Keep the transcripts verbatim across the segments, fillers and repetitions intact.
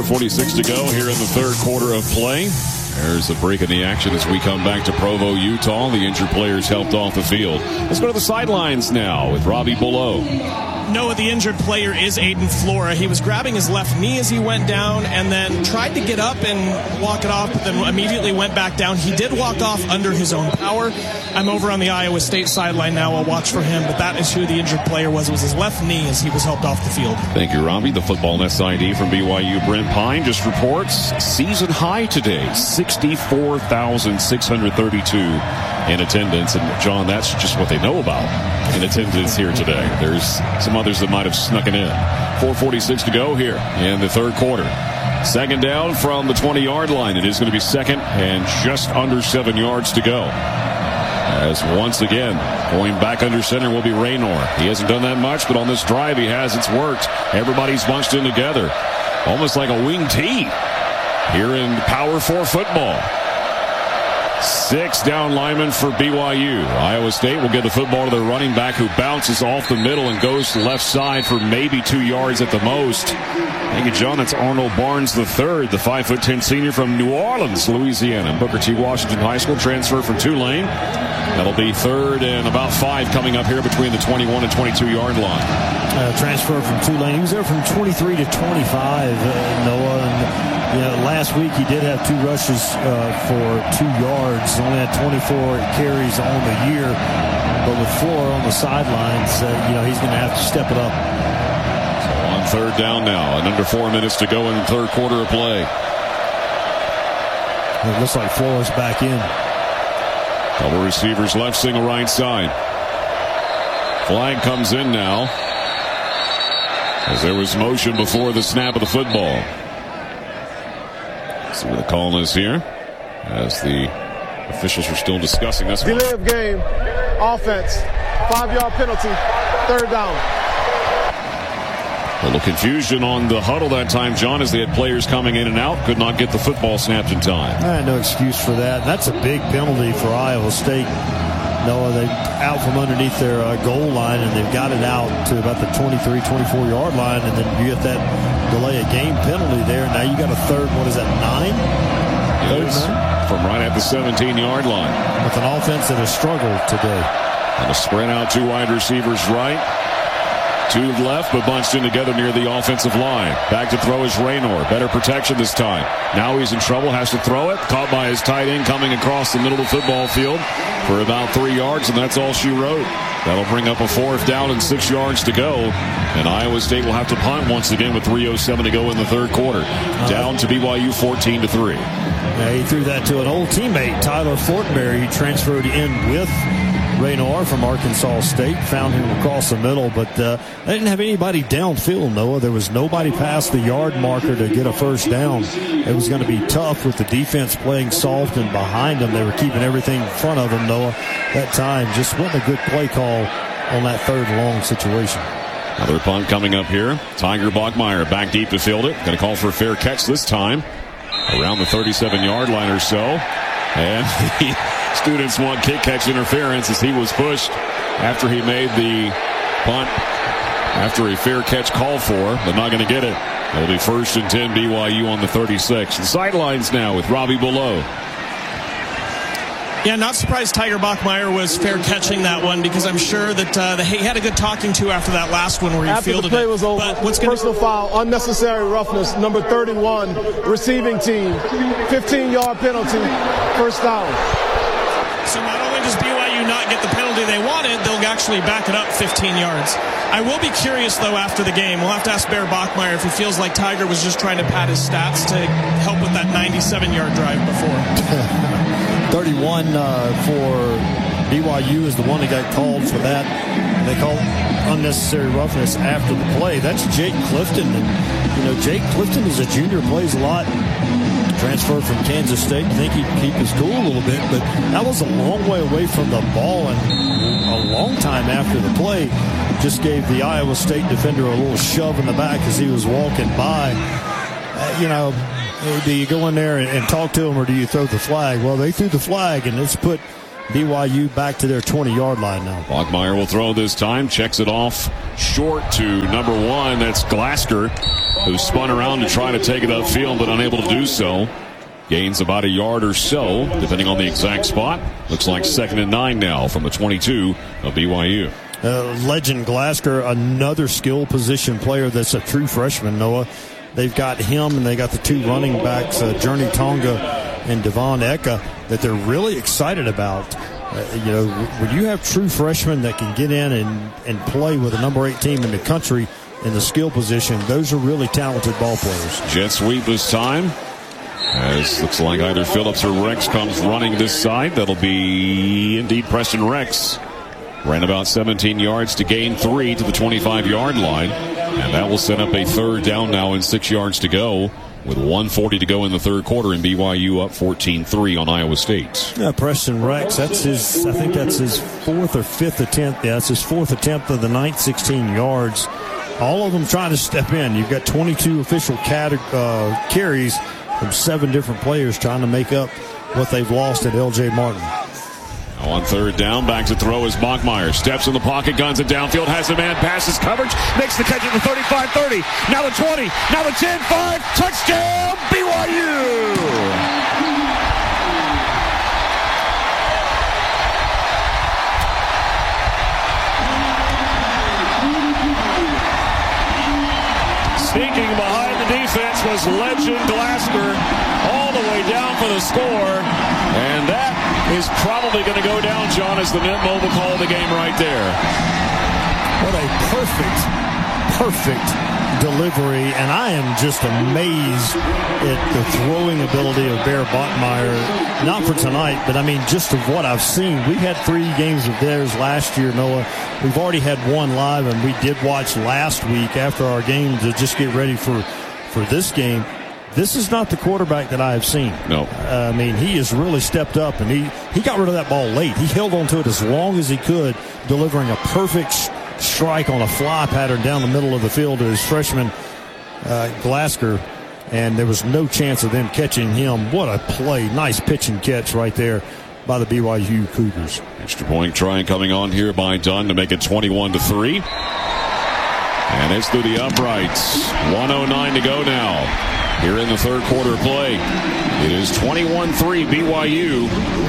four forty-six to go here in the third quarter of play. There's a break in the action as we come back to Provo, Utah. The injured players helped off the field. Let's go to the sidelines now with Robbie Below. Noah, the injured player is Aiden Flora. He was grabbing his left knee as he went down and then tried to get up and walk it off, but then immediately went back down. He did walk off under his own power. I'm over on the Iowa State sideline now. I'll watch for him, but that is who the injured player was. It was his left knee as he was helped off the field. Thank you, Robbie. The football S I D from B Y U, Brent Pine, just reports season high today, sixty-four thousand six hundred thirty-two in attendance. And, John, that's just what they know about in attendance here today. There's some others that might have snuck it in. four forty-six to go here in the third quarter. Second down from the twenty-yard line. It is going to be second and just under seven yards to go. As once again, going back under center will be Raynor. He hasn't done that much, but on this drive he has. It's worked. Everybody's bunched in together. Almost like a wing T here in Power four football. Six down linemen for B Y U. Iowa State will get the football to their running back, who bounces off the middle and goes to the left side for maybe two yards at the most. Thank you, John. That's Arnold Barnes the third, the five foot ten senior from New Orleans, Louisiana. Booker T. Washington High School, transfer from Tulane. That'll be third and about five coming up here between the twenty-one and twenty-two yard line. Uh, transfer from Tulane. He was there from twenty-three to twenty-five, uh, Noah. And you know, last week he did have two rushes uh, for two yards. Only had twenty-four carries on the year. But with Flora on the sidelines, uh, you know, he's going to have to step it up. So on third down now, and under four minutes to go in the third quarter of play. It looks like Flora's back in. Double receivers left, single right side. Flag comes in now, as there was motion before the snap of the football. See what the call is here, as the officials are still discussing this. Delay of game, offense, five-yard penalty, third down. A little confusion on the huddle that time, John, as they had players coming in and out, could not get the football snapped in time. Uh, no excuse for that. That's a big penalty for Iowa State. Noah, they out from underneath their uh, goal line, and they've got it out to about the twenty-three, twenty-four yard line, and then you get that delay of game penalty there. Now you got a third, what is that, nine? Yes, from right at the seventeen yard line. With an offense that has struggled today. And a spread out, two wide receivers right. Two left, but bunched in together near the offensive line. Back to throw is Raynor. Better protection this time. Now he's in trouble, has to throw it. Caught by his tight end coming across the middle of the football field for about three yards, and that's all she wrote. That'll bring up a fourth down and six yards to go. And Iowa State will have to punt once again with three oh seven to go in the third quarter. Down to B Y U fourteen to three. Yeah, he threw that to an old teammate, Tyler Fortenberry. He transferred in with Raynor from Arkansas State, found him across the middle, but uh, they didn't have anybody downfield, Noah. There was nobody past the yard marker to get a first down. It was going to be tough with the defense playing soft and behind them. They were keeping everything in front of them, Noah, that time. Just wasn't a good play call on that third long situation. Another punt coming up here. Tiger Bachmeyer back deep to field it. Going to call for a fair catch this time. Around the thirty-seven yard line or so. And the students want kick catch interference as he was pushed after he made the punt after a fair catch called for. They're not going to get it. It'll be first and ten B Y U on the thirty-six. The sidelines now with Robbie Below. Yeah, not surprised Tiger Bachmeyer was fair catching that one, because I'm sure that uh, he had a good talking to after that last one where he after fielded the play it. was over, but what's personal foul, unnecessary roughness, number thirty-one, receiving team, fifteen yard penalty, first down. So not only does B Y U not get the penalty they wanted, they'll actually back it up fifteen yards. I will be curious, though, after the game. We'll have to ask Bear Bachmeyer if he feels like Tiger was just trying to pad his stats to help with that ninety-seven yard drive before. thirty-one uh, for B Y U is the one that got called for that. They called unnecessary roughness after the play. That's Jake Clifton. And, you know, Jake Clifton is a junior, plays a lot. Transferred from Kansas State. I think he'd keep his cool a little bit, but that was a long way away from the ball and a long time after the play. Just gave the Iowa State defender a little shove in the back as he was walking by. Uh, you know, do you go in there and, and talk to him, or do you throw the flag? Well, they threw the flag, and it's put B Y U back to their twenty yard line now. Bachmeyer will throw this time, checks it off short to number one. That's Glasker. who spun around to try to take it upfield, but unable to do so. Gains about a yard or so, depending on the exact spot. Looks like second and nine now from the twenty-two of B Y U. Uh, Legend Glasgow, another skill position player that's a true freshman, Noah. They've got him, and they got the two running backs, uh, Journey Tonga and Devon Eka, that they're really excited about. Uh, you know, when you have true freshmen that can get in and, and play with a number eight team in the country in the skill position, those are really talented ball players. Jet sweep this time. As looks like either Phillips or Rex comes running this side. That'll be indeed Preston Rex. Ran about seventeen yards to gain three to the twenty-five-yard line. And that will set up a third down now and six yards to go with one forty to go in the third quarter, and B Y U up fourteen three on Iowa State. Yeah, Preston Rex, that's his, I think that's his fourth or fifth attempt. Yeah, that's his fourth attempt of the night, sixteen yards. All of them trying to step in. You've got twenty-two official cat, uh, carries from seven different players trying to make up what they've lost at L J Martin. On third down, back to throw is Bachmeier. Steps in the pocket, guns it downfield, has a man, passes coverage, makes the catch at the thirty-five thirty. Now the twenty, now the ten five, touchdown B Y U! Sneaking behind the defense was Legend Glasper, all the way down for the score, and that is probably going to go down, John, as the Mint Mobile call of the game right there. What a perfect, perfect delivery, and I am just amazed at the throwing ability of Bear Bachmeier. Not for tonight, but I mean just of what I've seen. We had three games of theirs last year, Noah. We've already had one live, and we did watch last week after our game to just get ready for, for this game. This is not the quarterback that I have seen. No. Uh, I mean, he has really stepped up, and he, he got rid of that ball late. He held on to it as long as he could, delivering a perfect sh- strike on a fly pattern down the middle of the field to his freshman, uh, Glasgow, and there was no chance of them catching him. What a play. Nice pitch and catch right there by the B Y U Cougars. Extra point try coming on here by Dunn to make it twenty-one to three. And it's through the uprights. one oh nine to go now. Here in the third quarter play. It is twenty-one three B Y U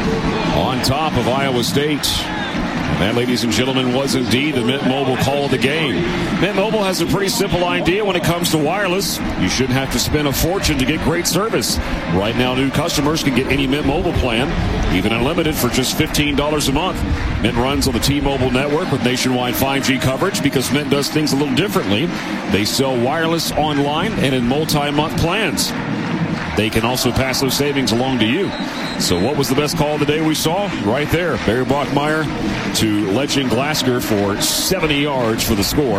on top of Iowa State. And that, ladies and gentlemen, was indeed the Mint Mobile call of the game. Mint Mobile has a pretty simple idea when it comes to wireless. You shouldn't have to spend a fortune to get great service. Right now, new customers can get any Mint Mobile plan, even unlimited, for just fifteen dollars a month. Mint runs on the T-Mobile network with nationwide five G coverage because Mint does things a little differently. They sell wireless online and in multi-month plans. They can also pass those savings along to you. So what was the best call of the day we saw? Right there. Barry Bachmeier to Legend Glasgow for seventy yards for the score.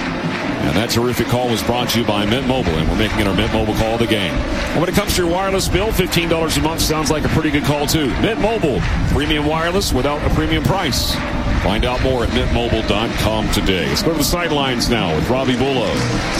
And that terrific call was brought to you by Mint Mobile, and we're making it our Mint Mobile call of the game. And when it comes to your wireless bill, fifteen dollars a month sounds like a pretty good call, too. Mint Mobile, premium wireless without a premium price. Find out more at mint mobile dot com today. Let's go to the sidelines now with Robbie Bullough.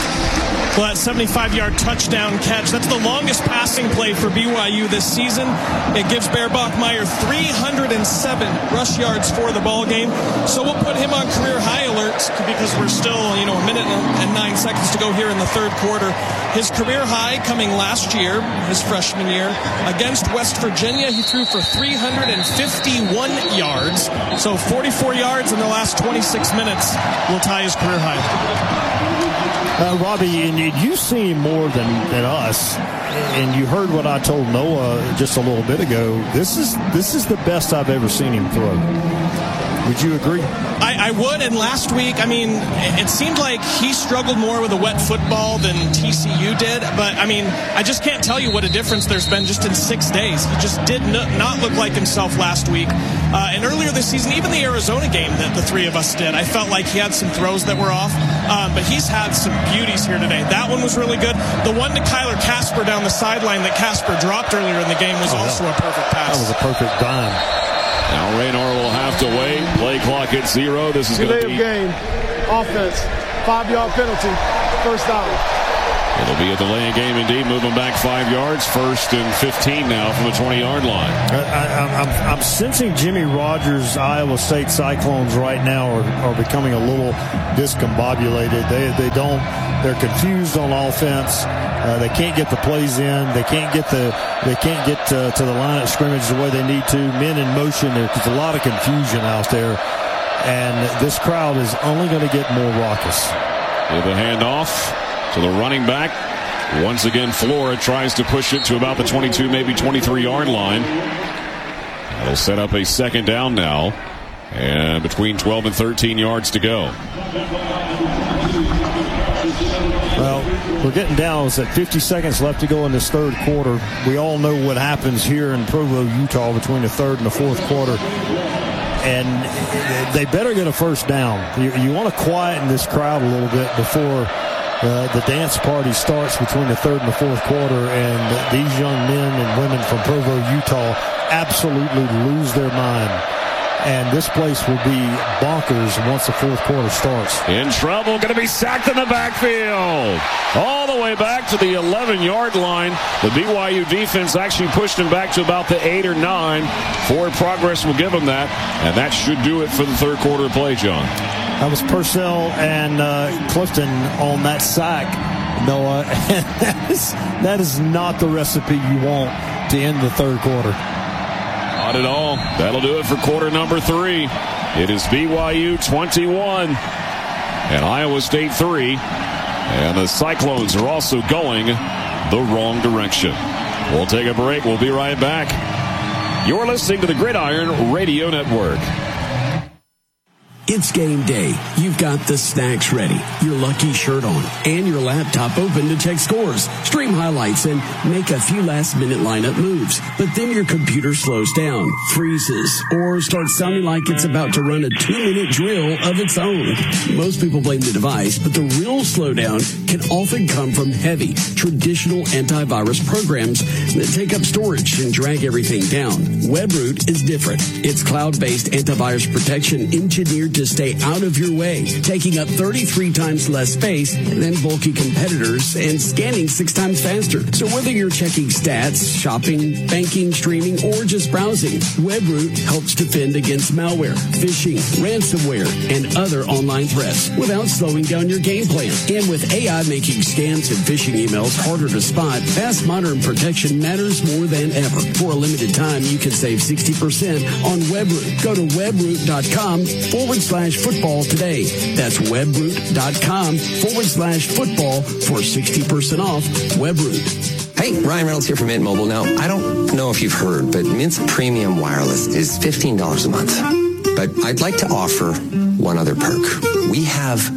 Well, that seventy-five-yard touchdown catch, that's the longest passing play for B Y U this season. It gives Bear Bachmeier three hundred seven rush yards for the ball game. So we'll put him on career high alert because we're still, you know, a minute and nine seconds to go here in the third quarter. His career high coming last year, his freshman year, against West Virginia, he threw for three hundred fifty-one yards. So forty-four yards in the last twenty-six minutes will tie his career high. Uh, Robbie, and you've seen him more than, than us, and you heard what I told Noah just a little bit ago. This is this is the best I've ever seen him throw. Would you agree? I, I would, and last week, I mean, it seemed like he struggled more with a wet football than T C U did, but, I mean, I just can't tell you what a difference there's been just in six days. He just did no, not look like himself last week. Uh, and earlier this season, even the Arizona game that the three of us did, I felt like he had some throws that were off, um, but he's had some beauties here today. That one was really good. The one to Kyler Casper down the sideline that Casper dropped earlier in the game was oh, also a perfect pass. That was a perfect dime. Now Raynor will have to wait. Play clock at zero. This is going to be game. Offense. Five-yard penalty. First down. It'll be a delay game indeed, moving back five yards. First and fifteen now from the twenty-yard line. I, I, I'm, I'm sensing Jimmy Rogers' Iowa State Cyclones right now are, are becoming a little discombobulated. They they don't. They're confused on offense. Uh, they can't get the plays in. They can't get the they can't get to, to the line of scrimmage the way they need to. Men in motion. There's a lot of confusion out there, and this crowd is only going to get more raucous. With a handoff to the running back. Once again, Flora tries to push it to about the twenty-two, maybe twenty-three-yard line. That'll set up a second down now. And between twelve and thirteen yards to go. Well, we're getting down. It's at fifty seconds left to go in this third quarter. We all know what happens here in Provo, Utah between the third and the fourth quarter. And they better get a first down. You, you want to quieten this crowd a little bit before uh, the dance party starts between the third and the fourth quarter. And these young men and women from Provo, Utah absolutely lose their mind. And this place will be bonkers once the fourth quarter starts. In trouble, going to be sacked in the backfield. All the way back to the eleven-yard line. The B Y U defense actually pushed him back to about the eight or nine. Forward progress will give him that. And that should do it for the third quarter of play, John. That was Purcell and uh, Clifton on that sack, Noah. that, is, that is not the recipe you want to end the third quarter. Not at all. That'll do it for quarter number three. It is B Y U twenty-one and Iowa State three. And the Cyclones are also going the wrong direction. We'll take a break. We'll be right back. You're listening to the Gridiron Radio Network. It's game day. You've got the snacks ready, your lucky shirt on, and your laptop open to check scores, stream highlights, and make a few last-minute lineup moves. But then your computer slows down, freezes, or starts sounding like it's about to run a two-minute drill of its own. Most people blame the device, but the real slowdown can often come from heavy, traditional antivirus programs that take up storage and drag everything down. WebRoot is different. It's cloud-based antivirus protection engineered to stay out of your way, taking up thirty-three times less space than bulky competitors and scanning six times faster. So whether you're checking stats, shopping, banking, streaming, or just browsing, WebRoot helps defend against malware, phishing, ransomware, and other online threats without slowing down your game plan. And with A I making scams and phishing emails harder to spot, fast modern protection matters more than ever. For a limited time, you can save sixty percent on WebRoot. Go to webroot.com forward slash football today. That's webroot.com forward slash football for sixty percent off WebRoot. Hey, Ryan Reynolds here from Mint Mobile. Now, I don't know if you've heard, but Mint's premium wireless is fifteen dollars a month. But I'd like to offer one other perk. We have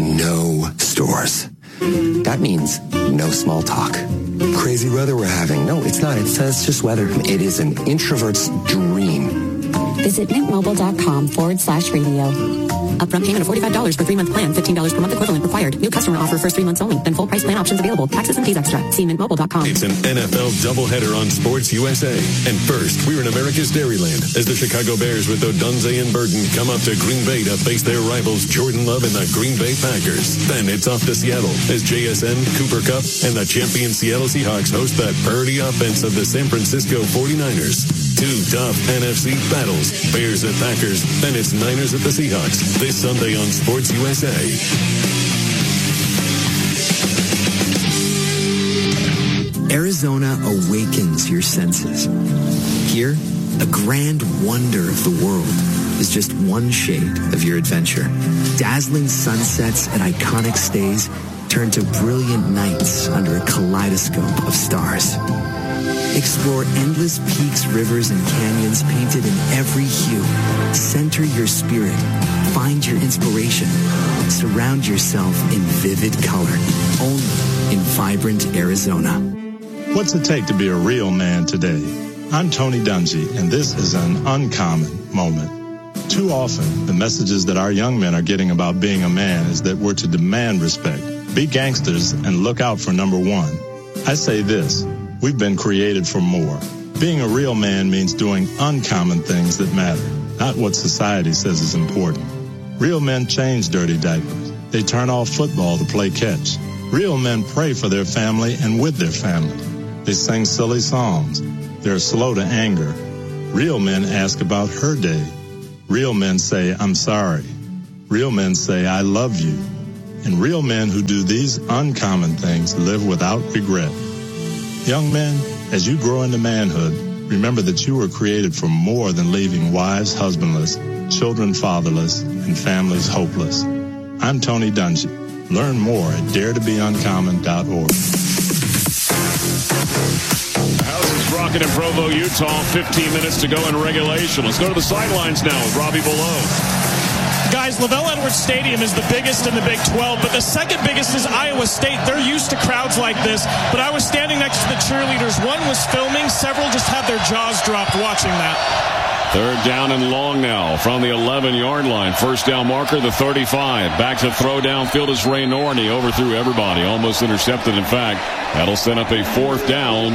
no stores. That means no small talk. Crazy weather we're having. No, it's not. It's, uh, it's just weather. It is an introvert's dream. Visit mintmobile.com forward slash radio. Upfront payment of forty-five dollars for three-month plan, fifteen dollars per month equivalent required. New customer offer first three months only. Then full price plan options available. Taxes and fees extra. See mint mobile dot com. It's an N F L doubleheader on Sports U S A. And first, we're in America's Dairyland as the Chicago Bears with Odunze and Burton come up to Green Bay to face their rivals Jordan Love and the Green Bay Packers. Then it's off to Seattle as J S N, Cooper Kupp, and the champion Seattle Seahawks host the purdy offense of the San Francisco forty-niners. Two tough N F C battles. Bears at Packers, then it's Niners at the Seahawks. This Sunday on Sports U S A. Arizona awakens your senses. Here, a grand wonder of the world is just one shade of your adventure. Dazzling sunsets and iconic stays turn to brilliant nights under a kaleidoscope of stars. Explore endless peaks, rivers, and canyons painted in every hue. Center your spirit. Find your inspiration. Surround yourself in vivid color. Only in vibrant Arizona. What's it take to be a real man today? I'm Tony Dungy, and this is an uncommon moment. Too often, the messages that our young men are getting about being a man is that we're to demand respect, be gangsters, and look out for number one. I say this. We've been created for more. Being a real man means doing uncommon things that matter, not what society says is important. Real men change dirty diapers. They turn off football to play catch. Real men pray for their family and with their family. They sing silly songs. They're slow to anger. Real men ask about her day. Real men say, I'm sorry. Real men say, I love you. And real men who do these uncommon things live without regret. Young men, as you grow into manhood, remember that you were created for more than leaving wives husbandless, children fatherless, and families hopeless. I'm Tony Dungy. Learn more at dare to be uncommon dot org. The house is rocking in Provo, Utah. fifteen minutes to go in regulation. Let's go to the sidelines now with Robbie Below. Guys, LaVell Edwards Stadium is the biggest in the Big twelve, but the second biggest is Iowa State. They're used to crowds like this, but I was standing next to the cheerleaders. One was filming. Several just had their jaws dropped watching that. Third down and long now from the eleven-yard line. First down marker, the thirty-five. Back to throw downfield is Raynor, and he overthrew everybody. Almost intercepted, in fact. That'll set up a fourth down.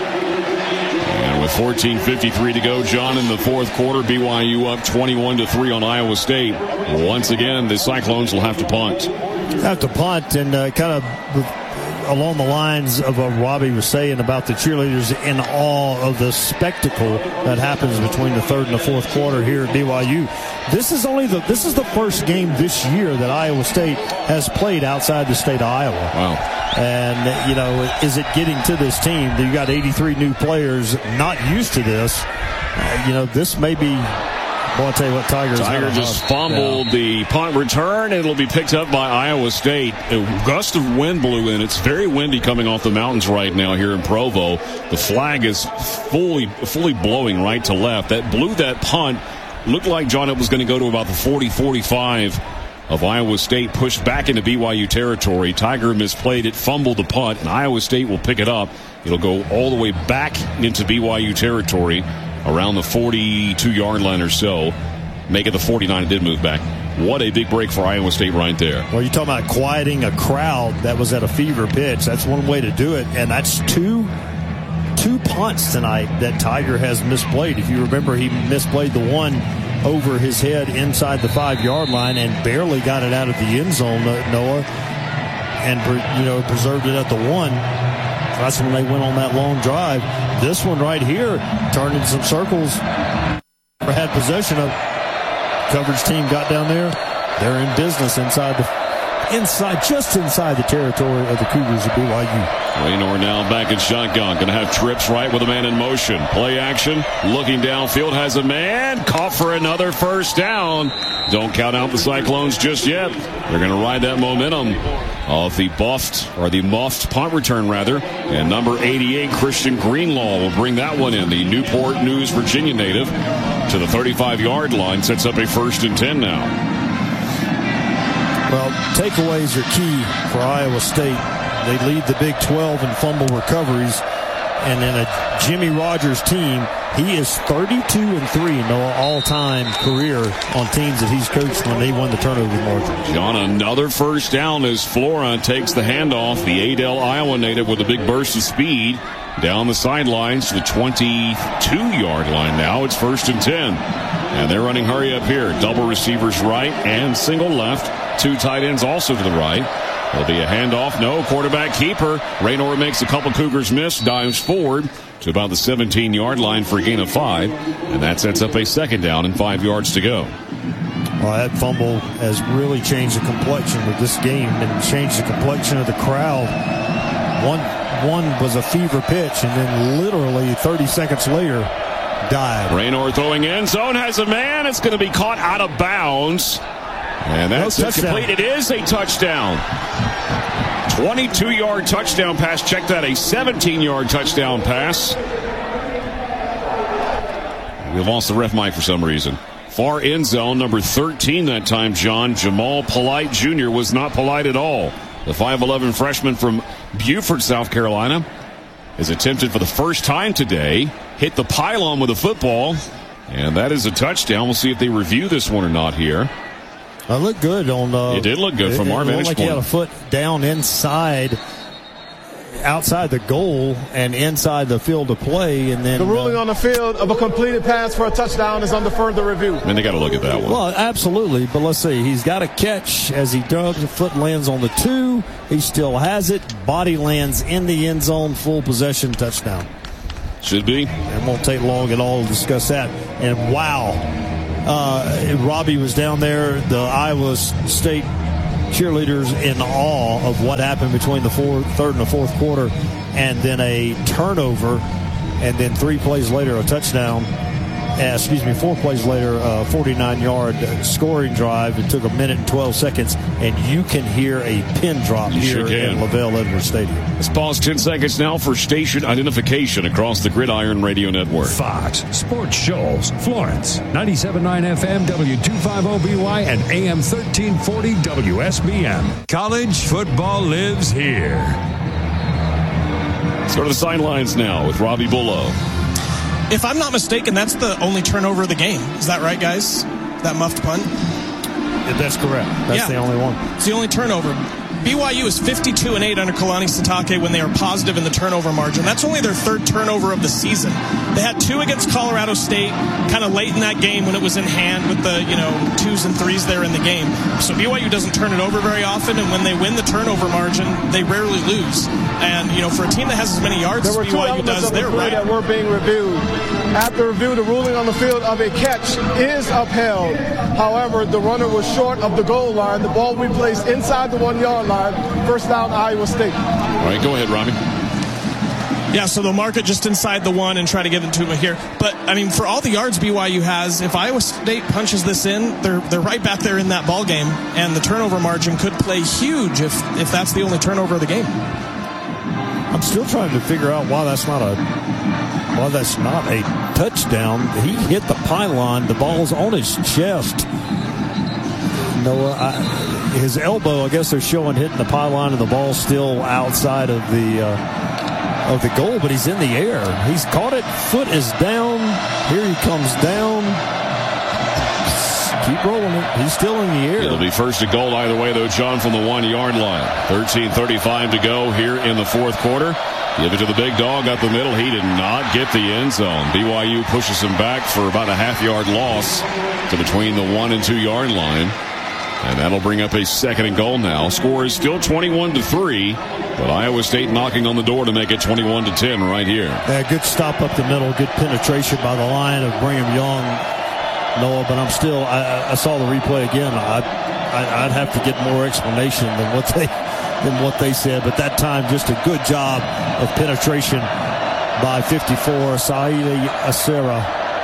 And with fourteen fifty-three to go, John, in the fourth quarter, B Y U up twenty-one to three on Iowa State. Once again, the Cyclones will have to punt. Have to punt, and uh, kind of along the lines of what Robbie was saying about the cheerleaders in awe of the spectacle that happens between the third and the fourth quarter here at B Y U. This is only the this is the first game this year that Iowa State has played outside the state of Iowa. Wow. And, you know, is it getting to this team? You got eighty-three new players not used to this. Uh, you know, this may be... Well, I'll tell you what, Tiger's Tiger just fumbled yeah. the punt return. It'll be picked up by Iowa State. A gust of wind blew in. It's very windy coming off the mountains right now here in Provo. The flag is fully fully blowing right to left. That blew that punt. Looked like, John, it was going to go to about the forty forty-five of Iowa State, pushed back into B Y U territory. Tiger misplayed it, fumbled the punt, and Iowa State will pick it up. It'll go all the way back into B Y U territory, around the forty-two-yard line or so. Make it the forty-nine. It did move back. What a big break for Iowa State right there. Well, you're talking about quieting a crowd that was at a fever pitch. That's one way to do it, and that's two two punts tonight that Tiger has misplayed. If you remember, he misplayed the one over his head inside the five-yard line and barely got it out of the end zone, Noah, and, you know, preserved it at the one. That's when they went on that long drive. This one right here turned in some circles. Had possession of coverage team, got down there. They're in business inside the inside, just inside the territory of the Cougars of B Y U. Raynor now back in shotgun. Going to have trips right with a man in motion. Play action. Looking downfield. Has a man. Caught for another first down. Don't count out the Cyclones just yet. They're going to ride that momentum of the buffed, or the muffed punt return, rather. And number eighty-eight, Christian Greenlaw, will bring that one in. The Newport News, Virginia native, to the thirty-five-yard line. Sets up a first and ten now. Well, takeaways are key for Iowa State. They lead the Big twelve in fumble recoveries. And in a Jimmy Rogers team, he is thirty-two and three in the all-time career on teams that he's coached when they won the turnover margin. John, another first down as Flora takes the handoff. The Adel, Iowa native, with a big burst of speed down the sidelines to the twenty-two-yard line now. It's first and ten. And they're running hurry up here. Double receivers right and single left. Two tight ends also to the right. There'll be a handoff. No, quarterback keeper. Raynor makes a couple Cougars miss. Dives forward to about the seventeen-yard line for a gain of five. And that sets up a second down and five yards to go. Well, that fumble has really changed the complexion of this game and changed the complexion of the crowd. One, one was a fever pitch, and then literally thirty seconds later, died. Raynor throwing end zone, has a man. It's going to be caught out of bounds. And that's no complete. It is a touchdown. twenty-two-yard touchdown pass. Check that, a seventeen-yard touchdown pass. We lost the ref mic for some reason. Far end zone, number thirteen that time, John. Jamal Polite Junior was not polite at all. The five eleven freshman from Beaufort, South Carolina, is attempted for the first time today. Hit the pylon with a football, and that is a touchdown. We'll see if they review this one or not here. It looked good on. Uh, it did look good from it, our it vantage like point. He had a foot down inside outside the goal and inside the field of play. And then the ruling uh, on the field of a completed pass for a touchdown is under further review. And they got to look at that one. Well, absolutely. But let's see. He's got a catch as he does. The foot lands on the two. He still has it. Body lands in the end zone. Full possession touchdown. Should be. It won't take long at all to discuss that. And wow, uh, Robbie was down there. The Iowa State cheerleaders in awe of what happened between the fourth, third and the fourth quarter, and then a turnover, and then three plays later a touchdown. Uh, excuse me, four plays later, a forty-nine-yard scoring drive. It took a minute and twelve seconds, and you can hear a pin drop you here sure in LaVell Edwards Stadium. Let's pause ten seconds now for station identification across the Gridiron Radio Network. Fox Sports Shoals, Florence, ninety-seven point nine F M, W two fifty B Y, and A M thirteen forty W S B M. College football lives here. Let's go to the sidelines now with Robbie Bullough. If I'm not mistaken, that's the only turnover of the game. Is that right, guys? That muffed punt? That's correct. That's yeah. the only one. It's the only turnover. B Y U is fifty-two and eight under Kalani Sitake when they are positive in the turnover margin. That's only their third turnover of the season. They had two against Colorado State kind of late in that game when it was in hand with the, you know, twos and threes there in the game. So B Y U doesn't turn it over very often, and when they win the turnover margin, they rarely lose. And, you know, for a team that has as many yards as B Y U does, they're right. That were being reviewed. After review, the ruling on the field of a catch is upheld. However, the runner was short of the goal line. The ball will be placed inside the one-yard line. First down, Iowa State. All right, go ahead, Robbie. Yeah, so they'll mark it just inside the one and try to get into it here. But, I mean, for all the yards B Y U has, if Iowa State punches this in, they're they're right back there in that ball game, and the turnover margin could play huge if, if that's the only turnover of the game. I'm still trying to figure out why that's not a why that's not a touchdown. He hit the pylon. The ball's on his chest. No, I, his elbow, I guess they're showing hitting the pylon, and the ball's still outside of the uh, of the goal, but he's in the air. He's caught it. Foot is down. Here he comes down. Keep rolling it. He's still in the air. It'll be first and goal either way, though, John, from the one-yard line. thirteen thirty-five to go here in the fourth quarter. Give it to the big dog up the middle. He did not get the end zone. B Y U pushes him back for about a half-yard loss to between the one and two-yard line. And that'll bring up a second and goal now. Score is still twenty-one to three, but Iowa State knocking on the door to make it twenty-one to ten right here. Yeah, good stop up the middle. Good penetration by the line of Brigham Young, Noah, but I'm still, I, I saw the replay again. I, I, I'd have to get more explanation than what they than what they said, but that time just a good job of penetration by fifty-four, Saidi Asera.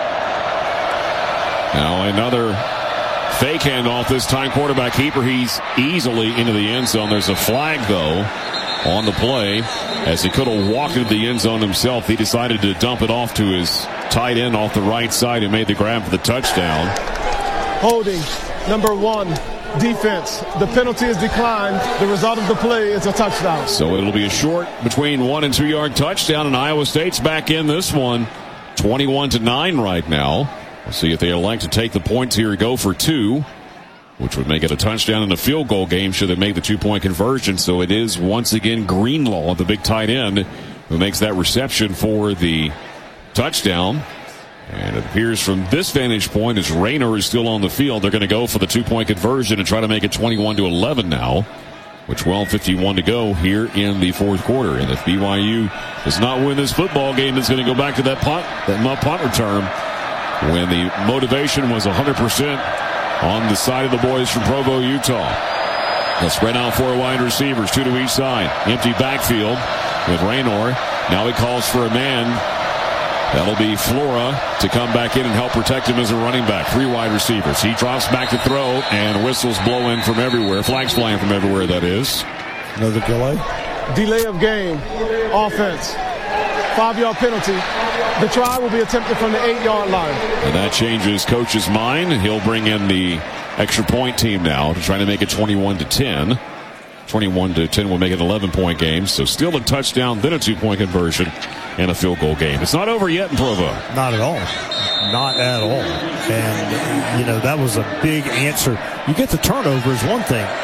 Now another fake handoff, this time quarterback keeper. He's easily into the end zone. There's a flag, though, on the play. As he could have walked into the end zone himself, he decided to dump it off to his tight end off the right side and made the grab for the touchdown. Holding, number one, defense. The penalty is declined. The result of the play is a touchdown. So it'll be a short between one and two yard touchdown, and Iowa State's back in this one, twenty-one to nine right now. We'll see if they elect to take the points here and go for two, which would make it a touchdown and a field goal game should they make the two-point conversion. So it is once again Greenlaw, the big tight end, who makes that reception for the touchdown. And it appears from this vantage point, as Rayner is still on the field, they're going to go for the two-point conversion and try to make it twenty-one to eleven now, with twelve fifty-one to go here in the fourth quarter. And if B Y U does not win this football game, it's going to go back to that punt, that muff punt return, when the motivation was one hundred percent on the side of the boys from Provo, Utah. They'll spread out four wide receivers, two to each side. Empty backfield with Raynor. Now he calls for a man. That'll be Flora to come back in and help protect him as a running back. Three wide receivers. He drops back to throw, and whistles blow in from everywhere. Flags flying from everywhere, that is. Another delay. Delay of game. Offense. Five-yard penalty. The try will be attempted from the eight-yard line. And that changes coach's mind. He'll bring in the extra point team now to try to make it twenty-one to ten. twenty-one to ten will make it an eleven-point game. So still a touchdown, then a two-point conversion, and a field goal game. It's not over yet in Provo. Not at all. Not at all. And, you know, that was a big answer. You get the turnover is one thing.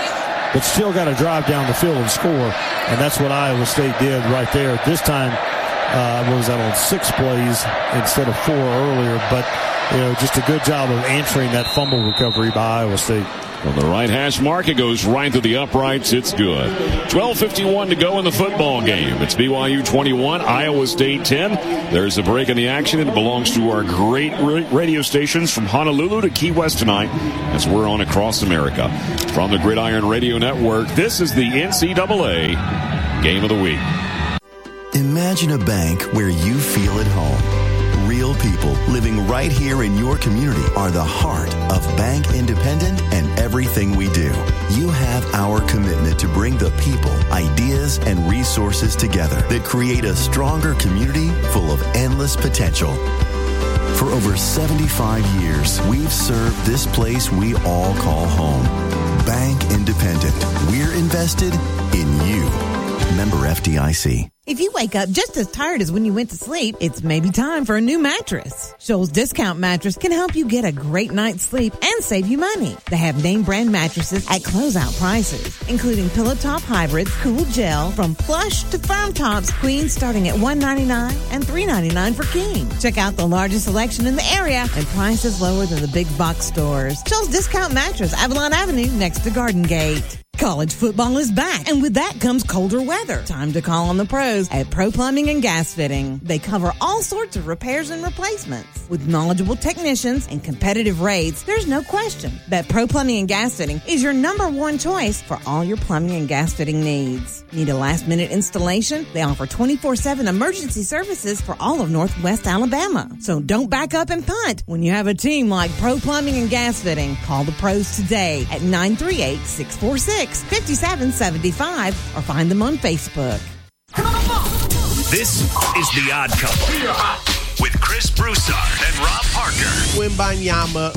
but still got to drive down the field and score. And that's what Iowa State did right there. This time, uh, what was that, on six plays instead of four earlier. But, you know, just a good job of answering that fumble recovery by Iowa State. From the right hash mark, it goes right through the uprights. It's good. twelve fifty-one to go in the football game. It's B Y U twenty-one, Iowa State ten. There's a break in the action. It belongs to our great radio stations from Honolulu to Key West tonight as we're on across America. From the Gridiron Radio Network, this is the N C double A Game of the Week. Imagine a bank where you feel at home. Real people living right here in your community are the heart of Bank Independent and everything we do. You have our commitment to bring the people, ideas, and resources together that create a stronger community full of endless potential. For over seventy-five years, we've served this place we all call home. Bank Independent. We're invested in you. Member F D I C. If you wake up just as tired as when you went to sleep, it's maybe time for a new mattress. Shoals Discount Mattress can help you get a great night's sleep and save you money. They have name brand mattresses at closeout prices, including Pillow Top Hybrids, Cool Gel, from plush to firm tops, queens starting at one hundred ninety-nine dollars and three hundred ninety-nine dollars for king. Check out the largest selection in the area and prices lower than the big box stores. Shoals Discount Mattress, Avalon Avenue, next to Garden Gate. College football is back, and with that comes colder weather. Time to call on the pros at Pro Plumbing and Gas Fitting. They cover all sorts of repairs and replacements. With knowledgeable technicians and competitive rates, there's no question that Pro Plumbing and Gas Fitting is your number one choice for all your plumbing and gas fitting needs. Need a last-minute installation? They offer twenty-four seven emergency services for all of Northwest Alabama. So don't back up and punt when you have a team like Pro Plumbing and Gas Fitting. Call the pros today at nine three eight, six four six, five seven seven five or find them on Facebook. This is The Odd Couple with Chris Broussard and Rob Parker. Wembanyama